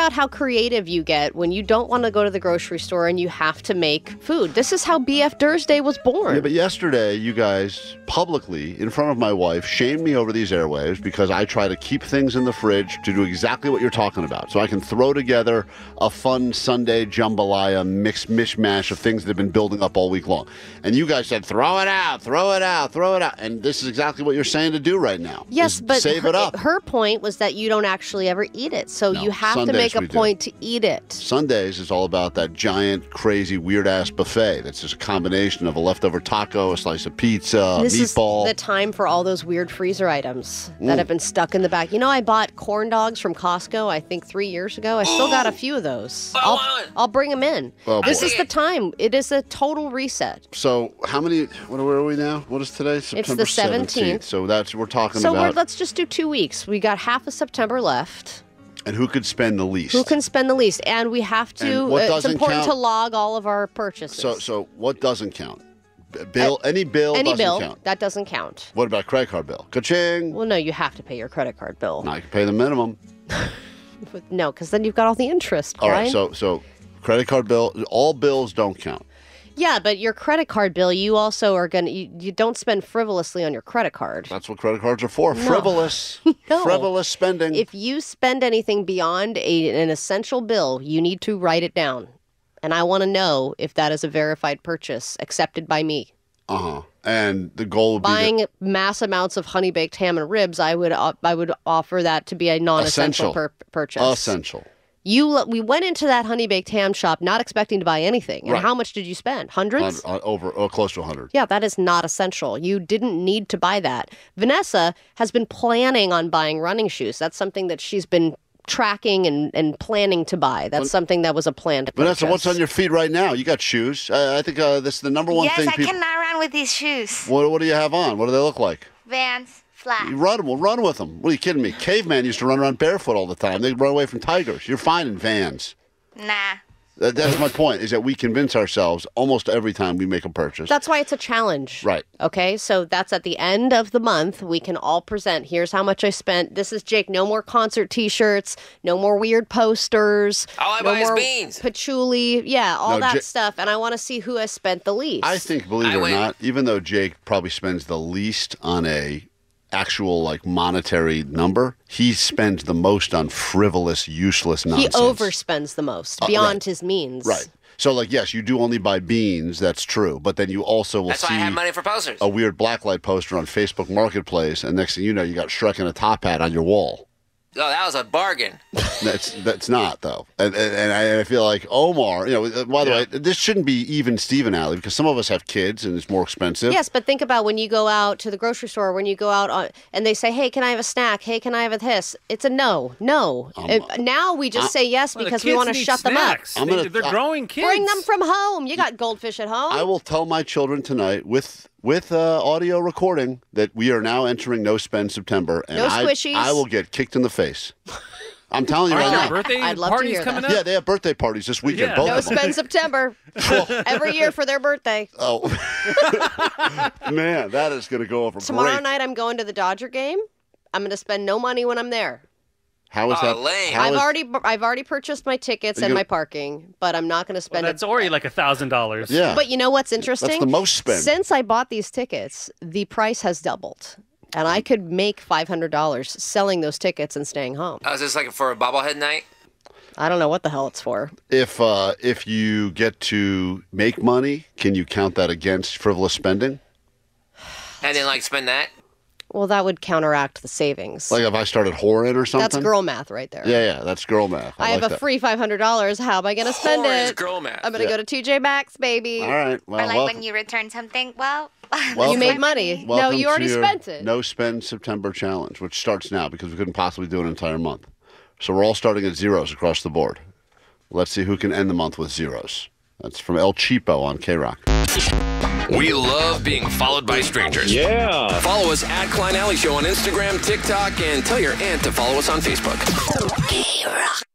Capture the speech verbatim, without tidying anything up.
about how creative you get when you don't want to go to the grocery store and you have to make food. This is how B F Thursday was born. Yeah, but yesterday, you guys publicly, in front of my wife, shamed me over these airwaves because I try to keep things in the fridge to do exactly what you're talking about. So I can throw together a fun Sunday jambalaya mix mishmash of things that have been building up all week long. And you guys said, throw it out, throw it out, throw it out. And this is exactly what you're saying to do right now. Yes, but save her, it up. her point was that you don't actually ever eat it. So No, you have Sundays to make a we do. point to eat it. Sundays is all about that giant, crazy, weird-ass buffet that's just a combination of a leftover taco, a slice of pizza, This meatball. is the time for all those weird freezer items Mm. that have been stuck in the back. You know, I bought corn dogs from Costco, I think three years ago. I still got a few of those. I'll, I'll bring them in. Oh, this boy. is the time. It is a total reset. So how many, what, where are we now? What is today? September the seventeenth. So that's, we're talking So we're, about, let's just do two weeks. We got half of September left. and who could spend the least? Who can spend the least? And we have to, And what uh, it's doesn't important count- to log all of our purchases. So, so what doesn't count? B- Bill, any bill Any doesn't bill, count. that doesn't count. What about credit card bill? Ka-ching! Well, no, you have to pay your credit card bill. Now you can pay the minimum. No, because then you've got all the interest, All right, Brian. so so credit card bill, all bills don't count. Yeah, but your credit card bill, you also are going to, you, you don't spend frivolously on your credit card. That's what credit cards are for. No. Frivolous. No. Frivolous spending. If you spend anything beyond a, an essential bill, you need to write it down. And I want to know if that is a verified purchase accepted by me. Uh-huh. And the goal would Buying be mass amounts of honey baked ham and ribs, I would uh, I would offer that to be a non-essential Essential. pur- purchase. essential. You we went into that honey baked ham shop not expecting to buy anything. And Right. how much did you spend? Hundreds? On, on, over oh, close to one hundred. Yeah, that is not essential. You didn't need to buy that. Vanessa has been planning on buying running shoes. That's something that she's been tracking and, and planning to buy. That's something that was a planned purchase. Vanessa, what's on your feet right now? You got shoes. Uh, I think uh, this is the number one yes, thing I people... cannot run with these shoes. What, what do you have on? What do they look like? Vans, flat. You run, well, run with them. What are you kidding me? Caveman used to run around barefoot all the time. They'd run away from tigers. You're fine in Vans. Nah. That, that's my point, is that we convince ourselves almost every time we make a purchase. That's why it's a challenge. Right. Okay, so that's at the end of the month. We can all present. Here's how much I spent. This is Jake. No more concert T-shirts. No more weird posters. All I no buy is more beans. patchouli. Yeah, all No, that Ja- stuff. And I want to see who has spent the least. I think, believe I it or win. not, even though Jake probably spends the least on a actual like monetary number, he spends the most on frivolous, useless he nonsense. overspends the most Uh, beyond right. his means. Right. So, like, yes, you do only buy beans. That's true. But then you also will That's see why I have money for posters. a weird blacklight poster on Facebook Marketplace, and next thing you know, you got Shrek in a top hat on your wall. Oh, that was a bargain. That's that's not though, and and, and I I feel like Omar. You know, by the way, this shouldn't be even Steven Alley because some of us have kids and it's more expensive. Yes, but think about when you go out to the grocery store, when you go out on, and they say, hey, can I have a snack? Hey, can I have a this? It's a no, no. If- now we just say yes Well, the because we kids want to need shut snacks. I'm They- gonna- They're I- growing kids. them up. Bring them from home. You got goldfish at home. I will tell my children tonight with with uh, audio recording that we are now entering no spend September, and No I, squishies. I will get kicked in the face. I'm telling you Aren't right there now. birthday I'd love to parties hear coming that. up? Yeah, they have birthday parties this weekend. Yeah. Both no of them. spend September. Every year for their birthday. Oh, man, that is going to go over Tomorrow great. night I'm going to the Dodger game. I'm going to spend no money when I'm there. How is Oh, that? lame. how I've is- already I've already purchased my tickets Are and you- my parking, but I'm not going to Well, spend that's it. already like a thousand dollars. Yeah. But you know what's interesting? That's the most spend. Since I bought these tickets, the price has doubled. And I could make five hundred dollars selling those tickets and staying home. Oh, is this like for a bobblehead night? I don't know what the hell it's for. If uh, if you get to make money, can you count that against frivolous spending? And then like spend that? Well, that would counteract the savings. Like if I started whoring or something? That's girl math right there. Yeah, yeah, that's girl math. I, I have like a that. free five hundred dollars. How am I going to spend Whore is it? girl math. I'm going to Yeah. go to T J Maxx, baby. All right. Well, or like welcome. when you return something, well, Welcome. You made money. No, Welcome you already to your spent it. No Spend September challenge, which starts now because we couldn't possibly do an entire month. So we're all starting at zeros across the board. Let's see who can end the month with zeros. That's from El Cheapo on K-Rock. We love being followed by strangers. Yeah. Follow us at Klein Alley Show on Instagram, TikTok, and tell your aunt to follow us on Facebook. K-Rock.